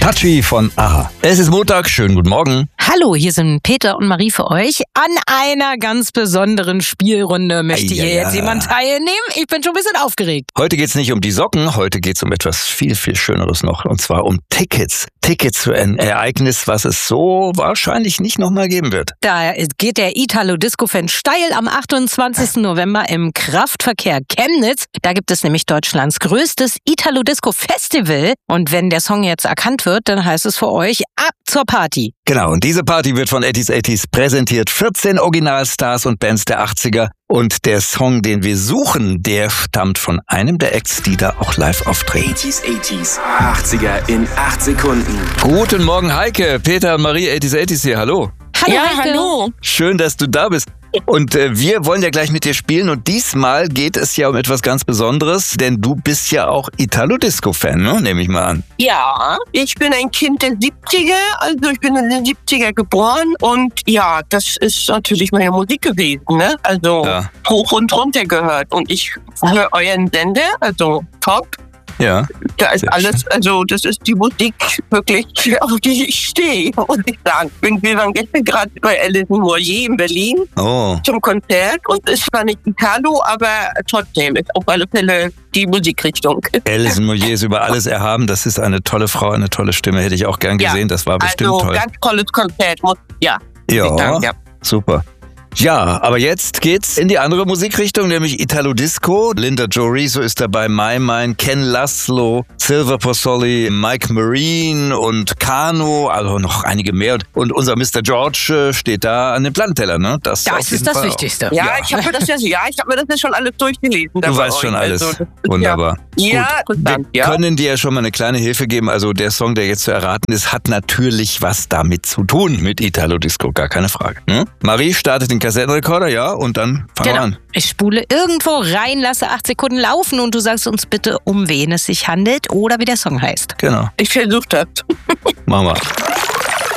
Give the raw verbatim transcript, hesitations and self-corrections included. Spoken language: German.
Touchy von a-ha. Es ist Montag, schönen guten Morgen. Hallo, hier sind Peter und Marie für euch. An einer ganz besonderen Spielrunde möchte hier Eieiei. jetzt jemand teilnehmen. Ich bin schon ein bisschen aufgeregt. Heute geht's nicht um die Socken, heute geht's um etwas viel, viel Schöneres noch. Und zwar um Tickets. Tickets für ein Ereignis, was es so wahrscheinlich nicht nochmal geben wird. Da geht der Italo-Disco-Fan steil am achtundzwanzigsten November im Kraftverkehr Chemnitz. Da gibt es nämlich Deutschlands größtes Italo-Disco-Festival. Und wenn der Song jetzt erkannt wird, dann heißt es für euch ab zur Party. Genau, und diese Party wird von Ettis Ettis präsentiert. vierzehn Originalstars und Bands der achtziger. Und der Song, den wir suchen, der stammt von einem der Acts, die da auch live auftreten. Ettis Ettis, achtziger in acht Sekunden. Guten Morgen, Heike, Peter und Marie, Ettis Ettis hier, hallo. Hallo, Ja, Heike. hallo. Schön, dass du da bist. Und äh, wir wollen ja gleich mit dir spielen und diesmal geht es ja um etwas ganz Besonderes, denn du bist ja auch Italo-Disco-Fan, ne? Nehme ich mal an. Ja, ich bin ein Kind der siebziger, also ich bin in den siebziger geboren und ja, das ist natürlich meine Musik gewesen, ne? Also Ja. hoch und runter gehört und ich höre euren Sender, also top. Ja. Da ist Sehr alles, also das ist die Musik wirklich, auf die ich stehe, muss ich sagen. Bin- Wir waren gestern gerade bei Alison Moyet in Berlin Oh. zum Konzert und es war nicht Italo, aber trotzdem ist auf alle Fälle die Musikrichtung. Alison Moyet ist über alles erhaben. Das ist eine tolle Frau, eine tolle Stimme. Hätte ich auch gern Ja. gesehen. Das war bestimmt Also toll. ganz tolles Konzert, muss, ja. Ja, ich sagen, ja. super. Ja, aber jetzt geht's in die andere Musikrichtung, nämlich Italo-Disco. Linda Joe Rizzo ist dabei, My Mind, Ken Laszlo, Silver Pozzoli, Mike Marine und Kano, also noch einige mehr. Und unser Mister George äh, steht da an dem Plattenteller, ne? Das, auf Das jeden ist das Fall auch. Wichtigste. Ja, Ja. ich habe mir das ja, ja, ich habe mir das ja schon alles durchgelesen. da Du bei weißt euch. schon alles. Also, das ist Wunderbar. Ja, ja Gut. interessant, Wir ja. können dir ja schon mal eine kleine Hilfe geben. Also der Song, der jetzt zu erraten ist, hat natürlich was damit zu tun mit Italo-Disco, gar keine Frage. Hm? Marie startet den Kassettenrekorder, ja, und dann fangen wir Genau. an. Ich spule irgendwo rein, lasse acht Sekunden laufen und du sagst uns bitte, um wen es sich handelt oder wie der Song heißt. Genau, Ich versuche das. machen wir.